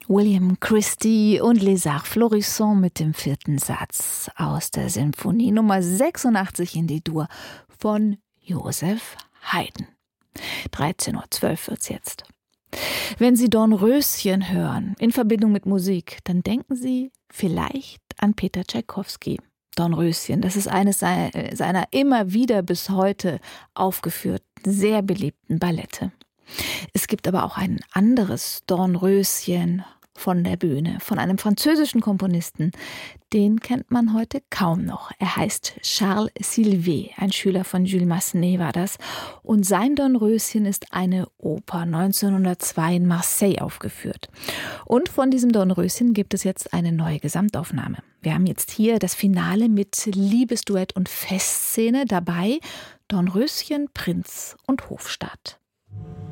William Christie und Les Arts Florissants mit dem 4. Satz aus der Sinfonie Nummer 86 in D-Dur von Joseph Haydn. 13:12 Uhr wird's jetzt. Wenn Sie Dornröschen hören in Verbindung mit Musik, dann denken Sie vielleicht an Peter Tschaikowski. Dornröschen, das ist eines seiner immer wieder bis heute aufgeführten, sehr beliebten Ballette. Es gibt aber auch ein anderes Dornröschen von der Bühne, von einem französischen Komponisten. Den kennt man heute kaum noch. Er heißt Charles Sylvier, ein Schüler von Jules Massenet war das. Und sein Dornröschen ist eine Oper 1902 in Marseille aufgeführt. Und von diesem Dornröschen gibt es jetzt eine neue Gesamtaufnahme. Wir haben jetzt hier das Finale mit Liebesduett und Festszene dabei. Dornröschen, Prinz und Hofstaat.